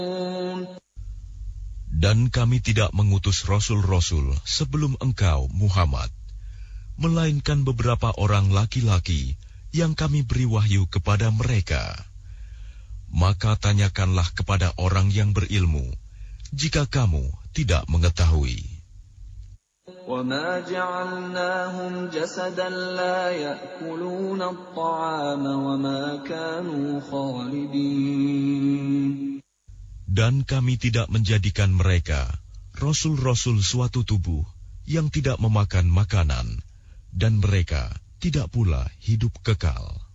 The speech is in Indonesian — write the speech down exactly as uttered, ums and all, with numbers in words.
Dan kami tidak mengutus rasul-rasul sebelum engkau, Muhammad, melainkan beberapa orang laki-laki yang kami beri wahyu kepada mereka. Maka tanyakanlah kepada orang yang berilmu, jika kamu tidak mengetahui. وَمَا جَعَلْنَاهُمْ جَسَدًا لَا يَأْكُلُونَ الطَّعَامَ وَمَا كَانُوا خَالِدِينَ. Dan kami tidak menjadikan mereka rasul-rasul suatu tubuh yang tidak memakan makanan, dan mereka tidak pula hidup kekal.